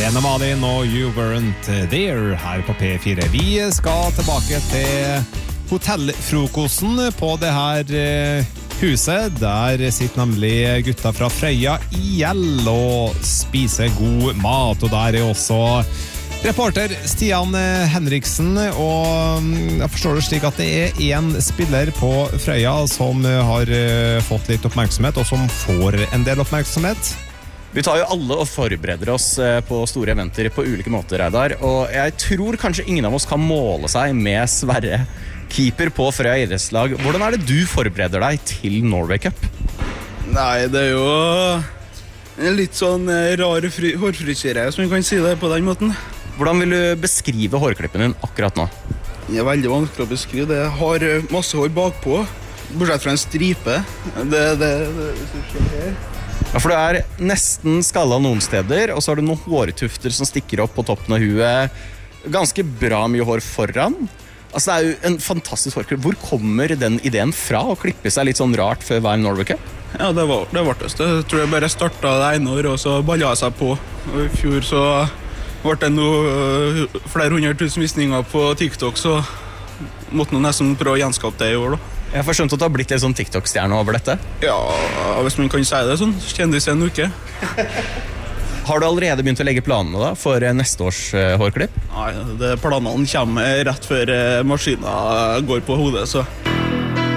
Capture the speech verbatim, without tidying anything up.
Lene Malin og You Weren't There her på P fire. Vi skal tilbake til hotellfrokosten på det her huset. Der sitter nemlig gutta fra Frøya I L og spiser god mat, og der er også reporter Stian Henriksen, og jeg forstår det slik at det er en spiller på Frøya som har fått litt oppmerksomhet, og som får en del oppmerksomhet. Vi tar jo alle og forbereder oss på store eventer på ulike måter, Reidar, og jeg tror kanskje ingen av oss kan måle seg med Sverre, keeper på Frøya idrettslag. Hvordan er det du forbereder deg til Norway Cup? Nei, det er jo en litt sånn rar hårfrisyre, som vi kan si det på den måten. Hvordan vil du beskrive hårklippen din akkurat nå? Det er veldig vanskelig å beskrive det. Jeg har masse hår bakpå, bortsett fra en stripe. Det, det, det, hvis du ser her. Ja, for du er nesten skallet noen steder, og så har du noen håretufter som stikker opp på toppen av huet. Ganske bra mye hår foran. Altså, det er jo en fantastisk hårklipp. Hvor kommer den ideen fra å klippe seg litt sånn rart før hver Norway Cup? Ja, det var det varteste. Jeg tror jeg bare startet det ene år, og så ballet jeg seg på. Og i fjor så ble det noe, flere hundre tusen visninger på TikTok, så måtte noen nesten prøve å gjenskape det i år da. Jeg får skjønt at du har blitt litt sånn TikTok-stjerne over dette. Ja, hvis man kan si det sånn, kjendis en uke. Har du allerede begynt å legge planene da, for neste års uh, hårklipp? Nei, det planene kommer rett før maskinen går på hodet, så